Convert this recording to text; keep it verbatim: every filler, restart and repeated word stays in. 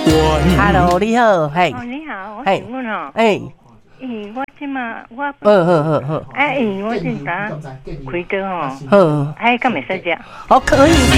Hello， 你好，嘿。 哦，你好，我请问哦， 哎， 咦，我即嘛，我， 嗯好好好， 哎，咦，我正打开歌哦， 好， 哎，敢会使食？ 好可以。